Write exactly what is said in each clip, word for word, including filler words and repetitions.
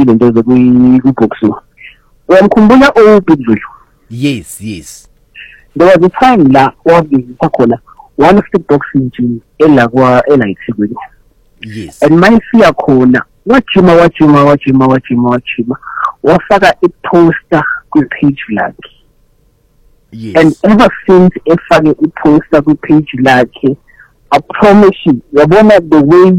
into zokuyi-boxing. Uyamkhumbula uBig Zulu? Yes, yes. There was a time la wavizita khona one of the boxing gym ela kwa ela eThekwini. Yes. And mayifika khona wajima wajima wajima wajima wajima wafaka i-poster kwi-page lakhe. Yes. And ever since efake i-poster kwi-page lakhe, I promise you, yabona the way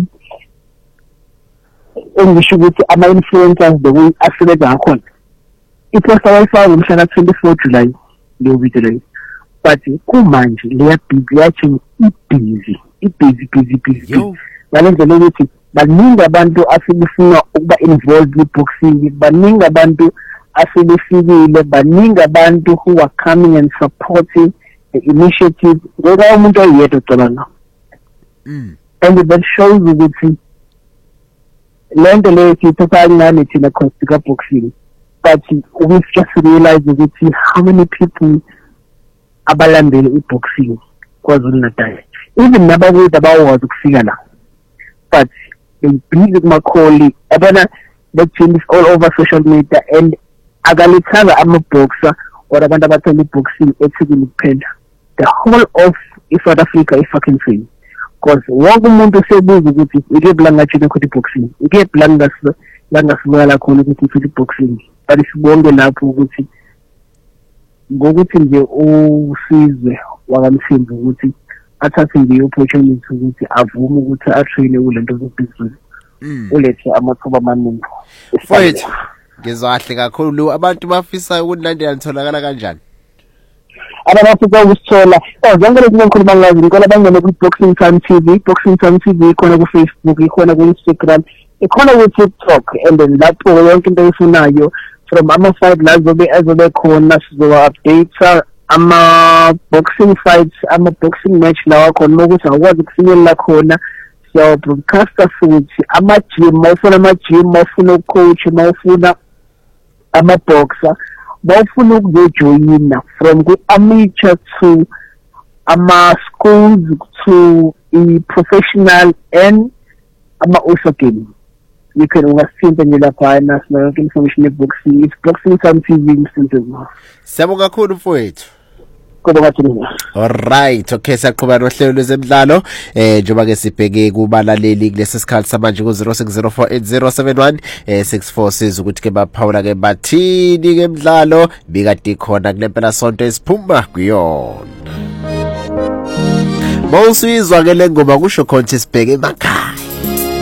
engisho ukuthi ama-influencers the way asebenza ngakhona. I-poster wayifaka ngomhlaka twenty-four July leyo video leyo. But kumanje leya busy yathi i-busy i-busy busy busy. Ngalendlela ukuthi baningi abantu asebefuna ukuba involved kwi-boxing, baningi abantu asebefikile, baningi abantu who are coming and supporting the initiative. Ngoba umuntu oyedwa ucabanga. Mm. And that shows ukuthi lento leyo siyithatha kancane thina Costa boxing, but we've just realized ukuthi how many people abalandela i-boxing KwaZulu-Natal, even nabakwethu abakwazi ukufika la, but they busy kumakholi abana the team is all over social media and akalithanga ama-boxer or abantu abathanda i-boxing eThekwini kuphela, the whole of i-South Africa i-fucking same. Because wonke umuntu usebuza ukuthi ikephi la ngajina khona i-boxing, ikephi la ngasibukala khona ukuthi ifile i-boxing, but sibonke lapho ukuthi ngokuthi nje usizwe wakamthembu ukuthi athathe nje i-opportunity ukuthi avume ukuthi atraine kulento zobusiness ulethe amathuba amaningi. Mfowethu ngizwahle kakhulu. Abantu bafisa ukulandela nitholakala kanjani? Abafisa ukusithola oh zonke lezi ngikhuluma ngazo ngikola bangene ku-Boxing Time T V, Boxing Time T V ikhona ku-Facebook, ikhona ku-Instagram, ikhona ku-TikTok, and then lapho yonke into oyifunayo from ama-fight la zobe azobe khona sizoba-update ama-boxing fights, ama-boxing match lawa khona ukuthi akwazi ukufinyelela khona. Siyawa-broadcaster futhi ama-gym, mawufuna ama-gym, mawufuna ucoach, mawufuna ama-boxer, bawufuna ukuzojoyina from ku-amateur to ama-schools to i-professional and ama-also game. You can ungasithinta nje lapha nasina yonke information ye-boxing. It's Boxing Time T V msintezima. Siyabonga kakhulu mfowethu. Kodwa ngathini. Alright, okay, siyaqhubeka nohlelo lwezemidlalo eh njengoba ke sibheke kubalaleli kulesi sikhathi samanje ku zero six zero four eight zero seven one six four siza ukuthi ke baphawula ke bathini ke emidlalo bikade khona kulempela sonto esiphuma kuyona. Mawusizwa ke le ngoma kusho khona sibheke emakhaya.